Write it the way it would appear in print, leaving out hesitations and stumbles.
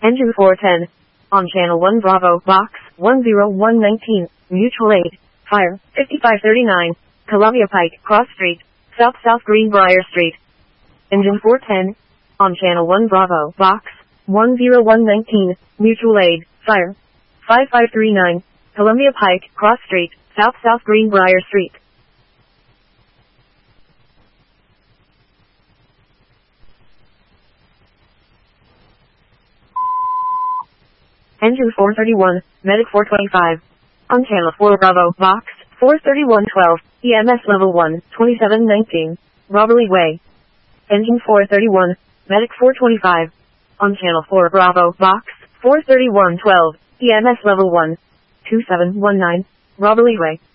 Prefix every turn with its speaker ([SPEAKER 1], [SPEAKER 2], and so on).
[SPEAKER 1] Engine 410. On Channel 1 Bravo, Box 10119, Mutual Aid, Fire, 5539, Columbia Pike, Cross Street, South Greenbrier Street. Engine 410. On Channel 1 Bravo, Box 10119, Mutual Aid, Fire, 5539, Columbia Pike, Cross Street, South Greenbrier Street. Engine 431, Medic 425. On Channel 4 Bravo, Box 43112, EMS Level 1, 2719, Robberly Way. Engine 431, Medic 425. On Channel 4 Bravo, Box 43112, EMS Level 1, 2719, Robberly Way.